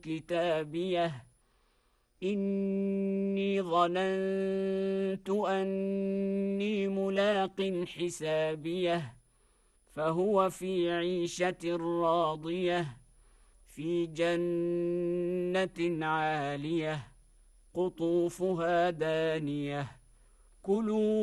كتابيه إني ظننت أني ملاق حسابيه فهو في عيشة راضية في جنة عالية قطوفها دانية كلوا